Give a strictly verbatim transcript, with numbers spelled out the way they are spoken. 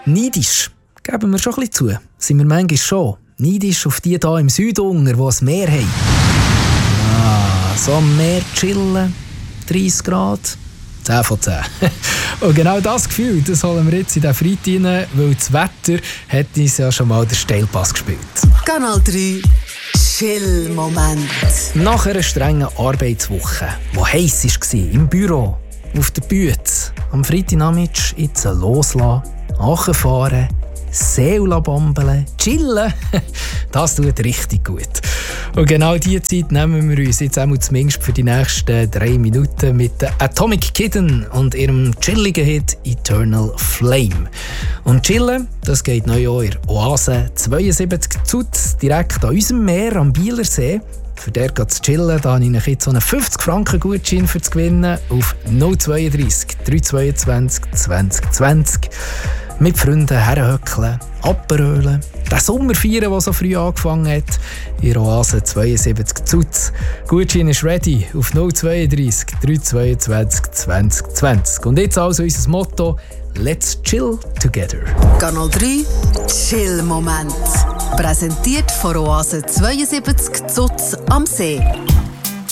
Neidisch, geben wir schon ein bisschen zu. Sind wir manchmal schon. Neidisch auf die hier im Südunger, die ein Meer haben. Ah, so am Meer chillen, dreissig Grad, zehn von zehn. Und genau das Gefühl, das holen wir jetzt in den Freitag rein, weil das Wetter hat uns ja schon mal den Steilpass gespielt. Kanal drei Chill-Moment. Nach einer strengen Arbeitswoche, die heiss war, im Büro, auf der Bühne, am Freitagnachmittag jetzt loslassen, nachfahren, Seele bambeln, chillen, das tut richtig gut. Und genau diese Zeit nehmen wir uns jetzt einmal zumindest für die nächsten drei Minuten mit Atomic Kitten und ihrem chilligen Hit Eternal Flame. Und chillen, das geht neu auch in Oase zweiundsiebzig Zutz, direkt an unserem Meer am Bielersee. Für den zu chillen, da habe ich jetzt so einen fünfzig Franken Gutschein für zu gewinnen auf null drei zwei drei zwei zwei zwanzig zwanzig. Mit Freunden herhöckeln, abrölen, den Sommer feiern, der so früh angefangen hat. In Oase zweiundsiebzig Zutz. Gutschein ist ready auf null drei zwei drei zwei zwei zwanzig zwanzig. Und jetzt also unser Motto: Let's chill together. Kanal drei Chill-Moment. Präsentiert von Oase zweiundsiebzig Zutz am See.